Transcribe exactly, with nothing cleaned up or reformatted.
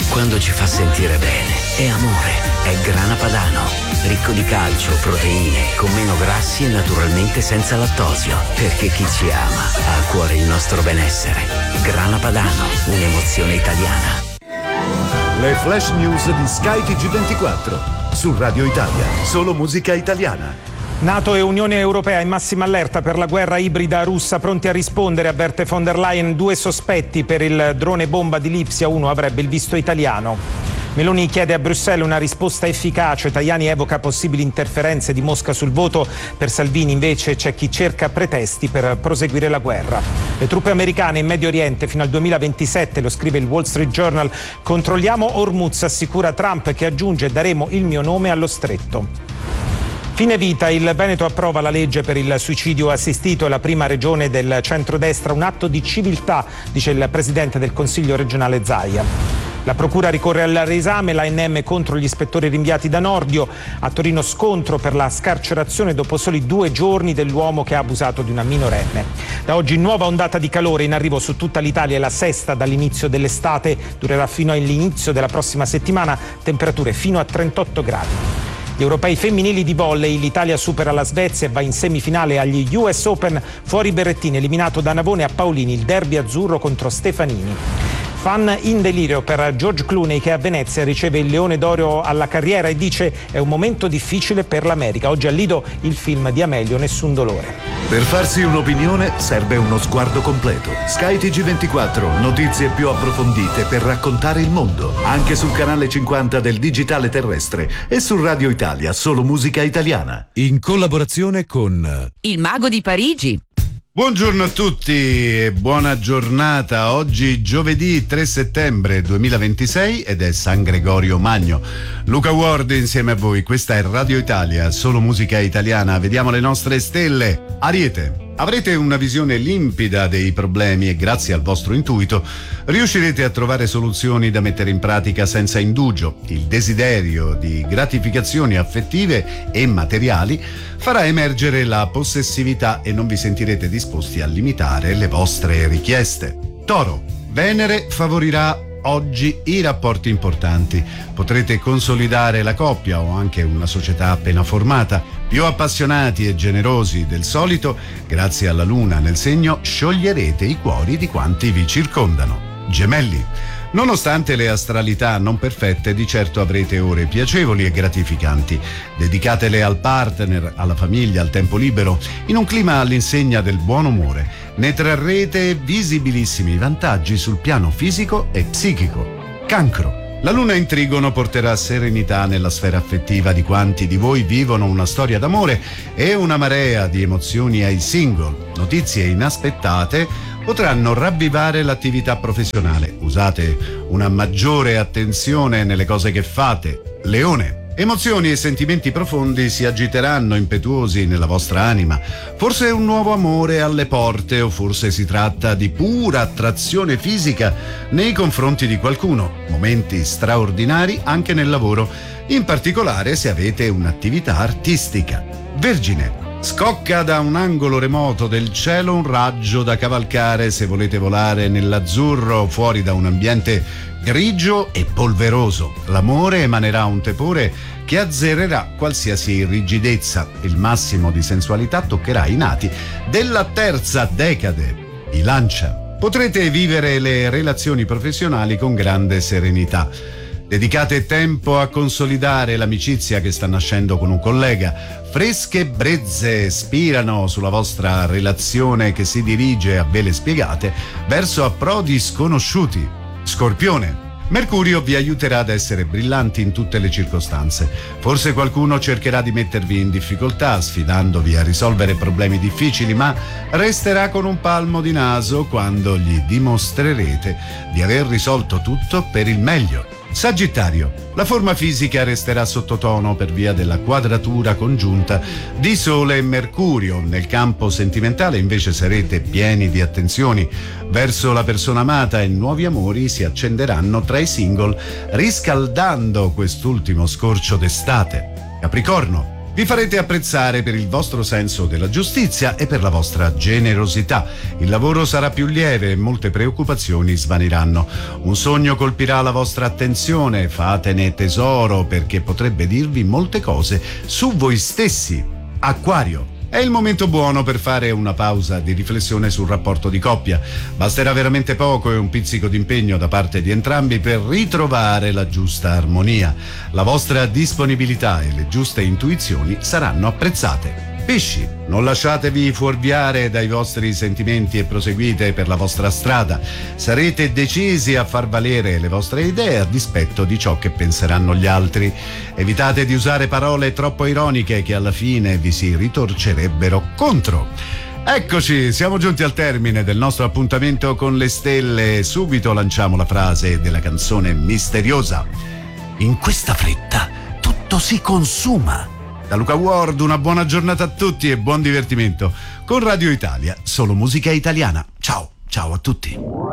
quando ci fa sentire bene. È amore, è Grana Padano. Ricco di calcio, proteine, con meno grassi e naturalmente senza lattosio. Perché chi ci ama ha a cuore il nostro benessere. Grana Padano, un'emozione italiana. Le flash news di Sky T G ventiquattro. Su Radio Italia, solo musica italiana. NATO e Unione Europea in massima allerta per la guerra ibrida russa, pronti a rispondere, avverte von der Leyen. Due sospetti per il drone bomba di Lipsia, uno avrebbe il visto italiano. Meloni chiede a Bruxelles una risposta efficace, Tajani evoca possibili interferenze di Mosca sul voto, per Salvini invece c'è chi cerca pretesti per proseguire la guerra. Le truppe americane in Medio Oriente fino al duemilaventisette, lo scrive il Wall Street Journal, controlliamo Hormuz, assicura Trump, che aggiunge daremo il mio nome allo stretto. Fine vita, il Veneto approva la legge per il suicidio assistito, è la prima regione del centrodestra, un atto di civiltà, dice il presidente del Consiglio regionale Zaia. La procura ricorre al riesame, l'A N M contro gli ispettori rinviati da Nordio, a Torino scontro per la scarcerazione dopo soli due giorni dell'uomo che ha abusato di una minorenne. Da oggi nuova ondata di calore in arrivo su tutta l'Italia, è la sesta dall'inizio dell'estate, durerà fino all'inizio della prossima settimana, temperature fino a trentotto gradi. Gli europei femminili di volley, l'Italia supera la Svezia e va in semifinale agli U S Open, fuori Berrettini, eliminato da Navone a Paolini, il derby azzurro contro Stefanini. Fan in delirio per George Clooney, che a Venezia riceve il Leone d'Oro alla carriera e dice è un momento difficile per l'America. Oggi al Lido il film di Amelio, Nessun dolore. Per farsi un'opinione serve uno sguardo completo. Sky T G ventiquattro, notizie più approfondite per raccontare il mondo. Anche sul canale cinquanta del digitale terrestre e su Radio Italia, solo musica italiana. In collaborazione con Il Mago di Parigi. Buongiorno a tutti e buona giornata. Oggi giovedì tre settembre duemilaventisei ed è San Gregorio Magno. Luca Ward insieme a voi, questa è Radio Italia, solo musica italiana. Vediamo le nostre stelle. Ariete. Avrete una visione limpida dei problemi e grazie al vostro intuito riuscirete a trovare soluzioni da mettere in pratica senza indugio. Il desiderio di gratificazioni affettive e materiali farà emergere la possessività e non vi sentirete disposti a limitare le vostre richieste. Toro. Venere favorirà oggi i rapporti importanti. Potrete consolidare la coppia o anche una società appena formata. Più appassionati e generosi del solito, grazie alla luna nel segno, scioglierete i cuori di quanti vi circondano. Gemelli. Nonostante le astralità non perfette, di certo avrete ore piacevoli e gratificanti. Dedicatele al partner, alla famiglia, al tempo libero, in un clima all'insegna del buon umore. Ne trarrete visibilissimi vantaggi sul piano fisico e psichico. Cancro. La luna in trigono porterà serenità nella sfera affettiva di quanti di voi vivono una storia d'amore e una marea di emozioni ai single. Notizie inaspettate potranno ravvivare l'attività professionale. Usate una maggiore attenzione nelle cose che fate. Leone. Emozioni e sentimenti profondi si agiteranno impetuosi nella vostra anima. Forse un nuovo amore alle porte o forse si tratta di pura attrazione fisica nei confronti di qualcuno. Momenti straordinari anche nel lavoro, in particolare se avete un'attività artistica. Vergine. Scocca da un angolo remoto del cielo un raggio da cavalcare se volete volare nell'azzurro fuori da un ambiente grigio e polveroso. L'amore emanerà un tepore che azzererà qualsiasi rigidezza. Il massimo di sensualità toccherà i nati della terza decade. Bilancia. Potrete vivere le relazioni professionali con grande serenità. Dedicate tempo a consolidare l'amicizia che sta nascendo con un collega. Fresche brezze spirano sulla vostra relazione che si dirige a vele spiegate verso approdi sconosciuti. Scorpione. Mercurio vi aiuterà ad essere brillanti in tutte le circostanze. Forse qualcuno cercherà di mettervi in difficoltà, sfidandovi a risolvere problemi difficili, ma resterà con un palmo di naso quando gli dimostrerete di aver risolto tutto per il meglio. Sagittario. La forma fisica resterà sottotono per via della quadratura congiunta di Sole e Mercurio. Nel campo sentimentale invece sarete pieni di attenzioni verso la persona amata e nuovi amori si accenderanno tra i single, riscaldando quest'ultimo scorcio d'estate. Capricorno. Vi farete apprezzare per il vostro senso della giustizia e per la vostra generosità. Il lavoro sarà più lieve e molte preoccupazioni svaniranno. Un sogno colpirà la vostra attenzione, fatene tesoro perché potrebbe dirvi molte cose su voi stessi. Acquario. È il momento buono per fare una pausa di riflessione sul rapporto di coppia. Basterà veramente poco e un pizzico di impegno da parte di entrambi per ritrovare la giusta armonia. La vostra disponibilità e le giuste intuizioni saranno apprezzate. Pesci, non lasciatevi fuorviare dai vostri sentimenti e proseguite per la vostra strada. Sarete decisi a far valere le vostre idee a dispetto di ciò che penseranno gli altri. Evitate di usare parole troppo ironiche che alla fine vi si ritorcerebbero contro. Eccoci, siamo giunti al termine del nostro appuntamento con le stelle. Subito lanciamo la frase della canzone misteriosa. In questa fretta tutto si consuma. Da Luca Ward una buona giornata a tutti e buon divertimento con Radio Italia, solo musica italiana. Ciao, ciao a tutti.